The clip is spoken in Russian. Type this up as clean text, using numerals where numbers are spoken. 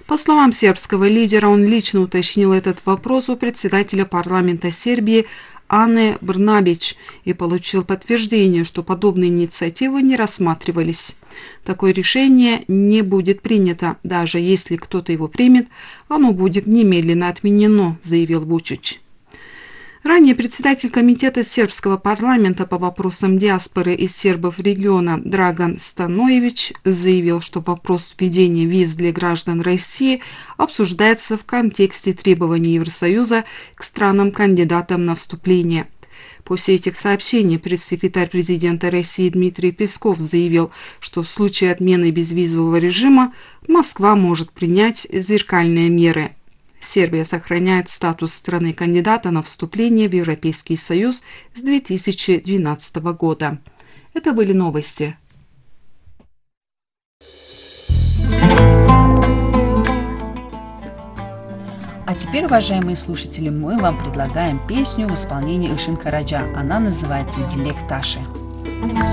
По словам сербского лидера, он лично уточнил этот вопрос у председателя парламента Сербии Ане Брнабич и получил подтверждение, что подобные инициативы не рассматривались. Такое решение не будет принято. Даже если кто-то его примет, оно будет немедленно отменено, заявил Вучич. Ранее председатель комитета сербского парламента по вопросам диаспоры и сербов региона Драган Станоевич заявил, что вопрос введения виз для граждан России обсуждается в контексте требований Евросоюза к странам-кандидатам на вступление. После этих сообщений пресс-секретарь президента России Дмитрий Песков заявил, что в случае отмены безвизового режима Москва может принять зеркальные меры. Сербия сохраняет статус страны-кандидата на вступление в Европейский Союз с 2012 года. Это были новости. А теперь, уважаемые слушатели, мы вам предлагаем песню в исполнении Ишин Караджа. Она называется «Dilek Taşı».